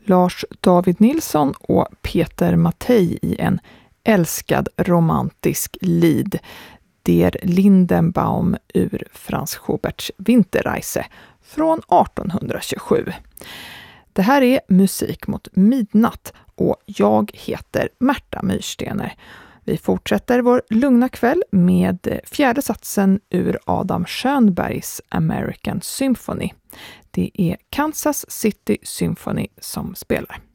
Lars David Nilsson och Peter Mattei i en älskad romantisk lied, Der Lindenbaum ur Franz Schuberts Winterreise från 1827. Det här är Musik mot midnatt och jag heter Märta Myrstener. Vi fortsätter vår lugna kväll med fjärde satsen ur Adam Schönbergs American Symphony. Det är Kansas City Symphony som spelar.